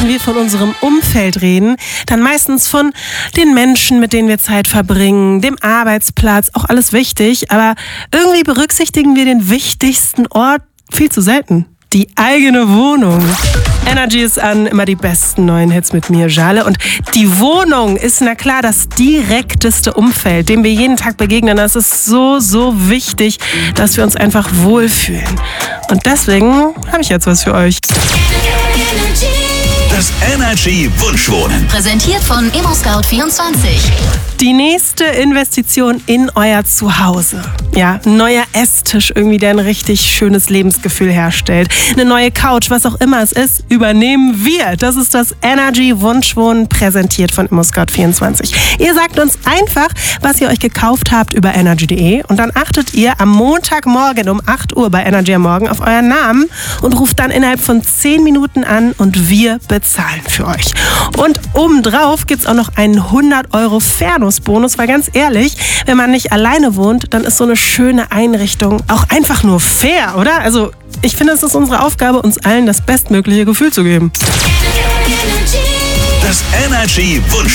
wenn wir von unserem Umfeld reden, dann meistens von den Menschen, mit denen wir Zeit verbringen, dem Arbeitsplatz, auch alles wichtig. Aber irgendwie berücksichtigen wir den wichtigsten Ort viel zu selten. Die eigene Wohnung. Energy ist an, immer die besten neuen Hits mit mir, Jale. Und die Wohnung ist, na klar, das direkteste Umfeld, dem wir jeden Tag begegnen. Das ist so, so wichtig, dass wir uns einfach wohlfühlen. Und deswegen habe ich jetzt was für euch. Das Energy Wunschwohnen. Präsentiert von ImmoScout24. Die nächste Investition in euer Zuhause. Ja, ein neuer Esstisch irgendwie, der ein richtig schönes Lebensgefühl herstellt. Eine neue Couch, was auch immer es ist, übernehmen wir. Das ist das Energy Wunschwohnen, präsentiert von ImmoScout24. Ihr sagt uns einfach, was ihr euch gekauft habt über energy.de und dann achtet ihr am Montagmorgen um 8 Uhr bei Energy am Morgen auf euren Namen und ruft dann innerhalb von 10 Minuten an und wir bezahlen für euch. Und obendrauf gibt es auch noch einen 100€ Fairness-Bonus, weil ganz ehrlich, wenn man nicht alleine wohnt, dann ist so eine schöne Einrichtung auch einfach nur fair, oder? Also ich finde, es ist unsere Aufgabe, uns allen das bestmögliche Gefühl zu geben. Das Energy Wunschwohnen.